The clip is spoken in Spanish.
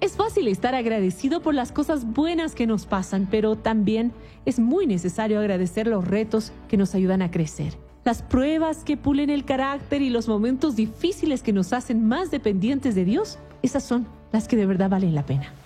Es fácil estar agradecido por las cosas buenas que nos pasan, pero también es muy necesario agradecer los retos que nos ayudan a crecer. Las pruebas que pulen el carácter y los momentos difíciles que nos hacen más dependientes de Dios, esas son las que de verdad valen la pena.